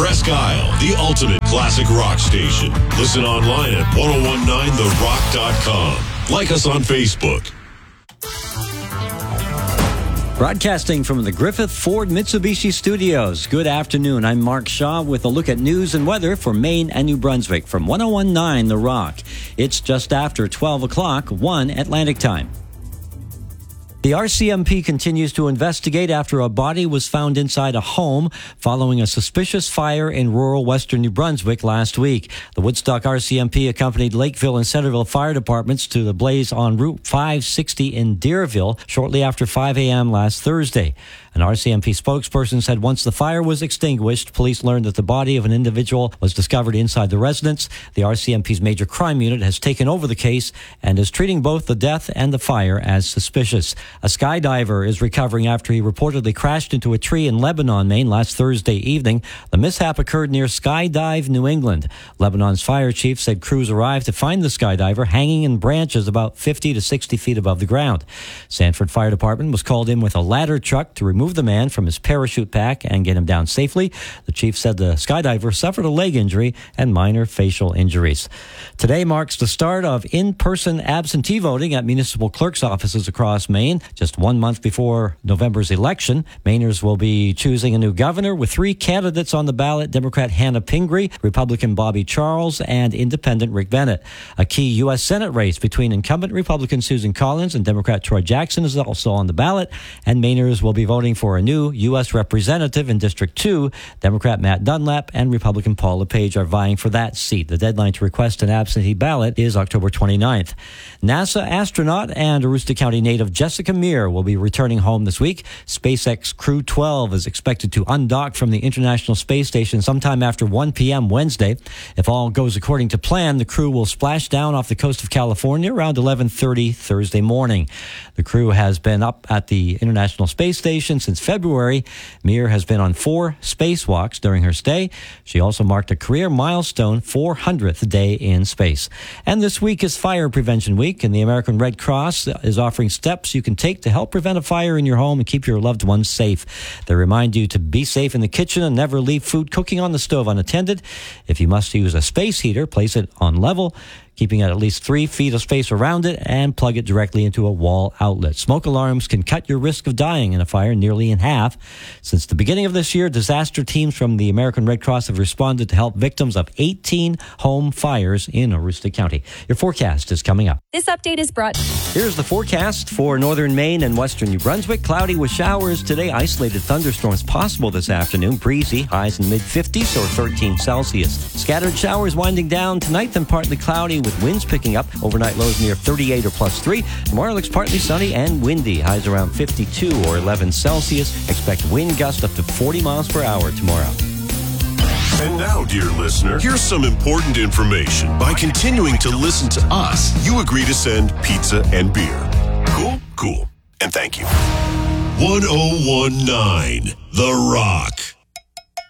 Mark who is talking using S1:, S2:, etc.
S1: Presque Isle, the ultimate classic rock station. Listen online at 1019therock.com. Like us on Facebook.
S2: Broadcasting from the Griffith Ford Mitsubishi Studios. Good afternoon. I'm Mark Shaw with a look at news and weather for Maine and New Brunswick from 1019 The Rock. It's just after 12 o'clock, 1 Atlantic time. The RCMP continues to investigate after a body was found inside a home following a suspicious fire in rural western New Brunswick last week. The Woodstock RCMP accompanied Lakeville and Centerville fire departments to the blaze on Route 560 in Deerville shortly after 5 a.m. last Thursday. An RCMP spokesperson said once the fire was extinguished, police learned that the body of an individual was discovered inside the residence. The RCMP's major crime unit has taken over the case and is treating both the death and the fire as suspicious. A skydiver is recovering after he reportedly crashed into a tree in Lebanon, Maine last Thursday evening. The mishap occurred near Skydive, New England. Lebanon's fire chief said crews arrived to find the skydiver hanging in branches about 50 to 60 feet above the ground. Sanford Fire Department was called in with a ladder truck to remove the man from his parachute pack and get him down safely. The chief said the skydiver suffered a leg injury and minor facial injuries. Today marks the start of in-person absentee voting at municipal clerk's offices across Maine. Just 1 month before November's election, Mainers will be choosing a new governor with 3 candidates on the ballot: Democrat Hannah Pingree, Republican Bobby Charles, and Independent Rick Bennett. A key U.S. Senate race between incumbent Republican Susan Collins and Democrat Troy Jackson is also on the ballot, and Mainers will be voting for a new U.S. representative in District 2. Democrat Matt Dunlap and Republican Paul LePage are vying for that seat. The deadline to request an absentee ballot is October 29th. NASA astronaut and Aroostook County native Jessica Meir will be returning home this week. SpaceX Crew 12 is expected to undock from the International Space Station sometime after 1 p.m. Wednesday. If all goes according to plan, the crew will splash down off the coast of California around 11:30 Thursday morning. The crew has been up at the International Space Station since February. Meir has been on 4 spacewalks during her stay. She also marked a career milestone 400th day in space. And this week is Fire Prevention Week, and the American Red Cross is offering steps you can take to help prevent a fire in your home and keep your loved ones safe. They remind you to be safe in the kitchen and never leave food cooking on the stove unattended. If you must use a space heater, place it on level, keeping at least 3 feet of space around it, and plug it directly into a wall outlet. Smoke alarms can cut your risk of dying in a fire nearly in half. Since the beginning of this year, disaster teams from the American Red Cross have responded to help victims of 18 home fires in Aroostook County. Your forecast is coming up.
S3: This update is brought...
S2: Here's the forecast for northern Maine and western New Brunswick. Cloudy with showers today. Isolated thunderstorms possible this afternoon. Breezy, highs in mid-50s or 13 Celsius. Scattered showers winding down tonight, then partly cloudy with winds picking up. Overnight lows near 38 or +3. Tomorrow looks partly sunny and windy. Highs around 52 or 11 Celsius. Expect wind gusts up to 40 miles per hour tomorrow.
S1: And now, dear listener, here's some important information. By continuing to listen to us, you agree to send pizza and beer. Cool? Cool. And thank you. 1019 The Rock.